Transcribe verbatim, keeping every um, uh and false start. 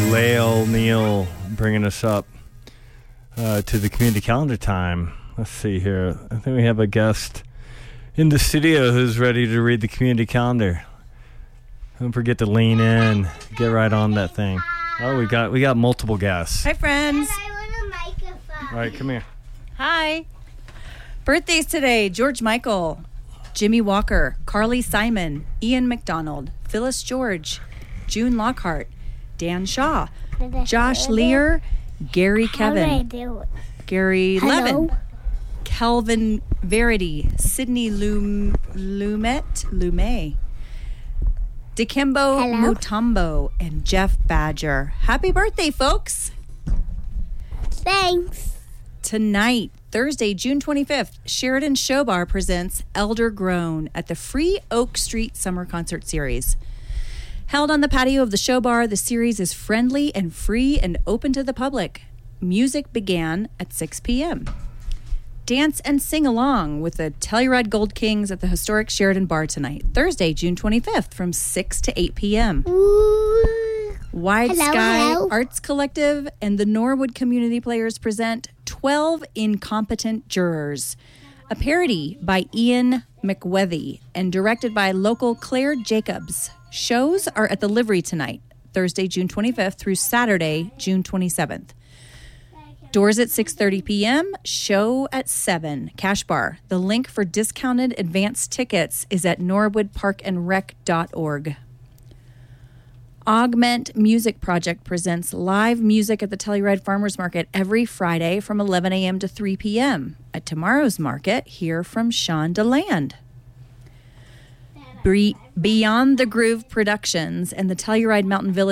Lael Neal bringing us up uh, to the community calendar time. Let's see here. I think we have a guest in the studio who's ready to read the community calendar. Don't forget to lean in, get right on that thing. Oh, we got we got multiple guests. Hi, friends. I want a microphone. All right, come here. Hi. Birthdays today: George Michael, Jimmy Walker, Carly Simon, Ian McDonald, Phyllis George, June Lockhart, Dan Shaw, Josh Lear, Gary Kevin, Gary Hello? Levin, Kelvin Verity, Sydney Lum- Lumet, Lumet, Dikembo Hello? Mutombo, and Jeff Badger. Happy birthday, folks! Thanks. Tonight, Thursday, June twenty-fifth, Sheridan Show Bar presents Elder Grown at the Free Oak Street Summer Concert Series. Held on the patio of the show bar, the series is friendly and free and open to the public. Music began at six p.m. Dance and sing along with the Telluride Gold Kings at the historic Sheridan Bar tonight, Thursday, June twenty-fifth, from six to eight p.m. Ooh. Wide Hello, Sky hello. Arts Collective and the Norwood Community Players present twelve Incompetent Jurors, a parody by Ian McWethy and directed by local Claire Jacobs. Shows are at the Livery tonight, Thursday, June twenty-fifth through Saturday, June twenty-seventh. Doors at six thirty p.m., show at seven. Cash bar. The link for discounted advance tickets is at norwood park and rec dot org. Augment Music Project presents live music at the Telluride Farmers Market every Friday from eleven a.m. to three p.m. At tomorrow's market, hear from Sean DeLand. Bre- Beyond the Groove Productions and the Telluride Mountain Village